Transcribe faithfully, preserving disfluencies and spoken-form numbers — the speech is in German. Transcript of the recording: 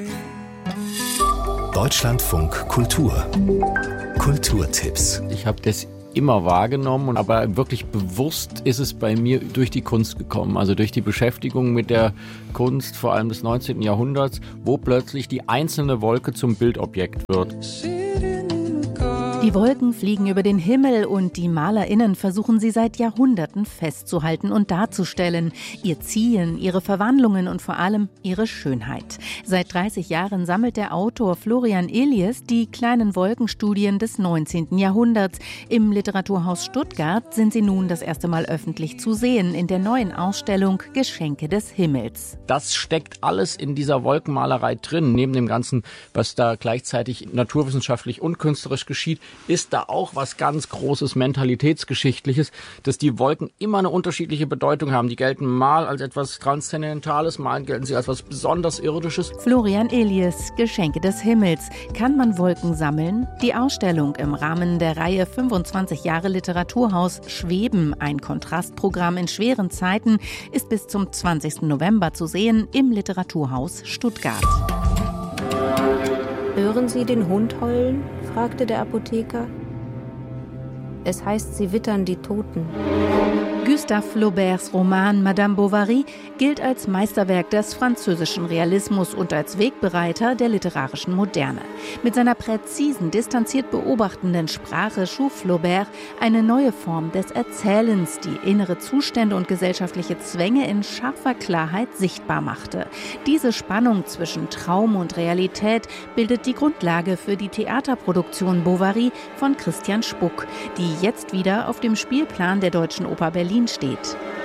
Deutschlandfunk Kultur. Kulturtipps. Ich habe das immer wahrgenommen, aber wirklich bewusst ist es bei mir durch die Kunst gekommen, also durch die Beschäftigung mit der Kunst, vor allem des neunzehnten Jahrhunderts, wo plötzlich die einzelne Wolke zum Bildobjekt wird. Die Wolken fliegen über den Himmel und die MalerInnen versuchen sie seit Jahrhunderten festzuhalten und darzustellen. Ihr Ziehen, ihre Verwandlungen und vor allem ihre Schönheit. Seit dreißig Jahren sammelt der Autor Florian Illies die kleinen Wolkenstudien des neunzehnten Jahrhunderts. Im Literaturhaus Stuttgart sind sie nun das erste Mal öffentlich zu sehen in der neuen Ausstellung Geschenke des Himmels. Das steckt alles in dieser Wolkenmalerei drin. Neben dem Ganzen, was da gleichzeitig naturwissenschaftlich und künstlerisch geschieht, ist da auch was ganz Großes Mentalitätsgeschichtliches, dass die Wolken immer eine unterschiedliche Bedeutung haben. Die gelten mal als etwas Transzendentales, mal gelten sie als etwas besonders Irdisches. Florian Illies, Geschenke des Himmels. Kann man Wolken sammeln? Die Ausstellung im Rahmen der Reihe fünfundzwanzig Jahre Literaturhaus Schweben, ein Kontrastprogramm in schweren Zeiten, ist bis zum zwanzigsten November zu sehen im Literaturhaus Stuttgart. Hören Sie den Hund heulen? Fragte der Apotheker. Es heißt, sie wittern die Toten. Gustave Flauberts Roman Madame Bovary gilt als Meisterwerk des französischen Realismus und als Wegbereiter der literarischen Moderne. Mit seiner präzisen, distanziert beobachtenden Sprache schuf Flaubert eine neue Form des Erzählens, die innere Zustände und gesellschaftliche Zwänge in scharfer Klarheit sichtbar machte. Diese Spannung zwischen Traum und Realität bildet die Grundlage für die Theaterproduktion Bovary von Christian Spuck, die jetzt wieder auf dem Spielplan der Deutschen Oper Berlin steht.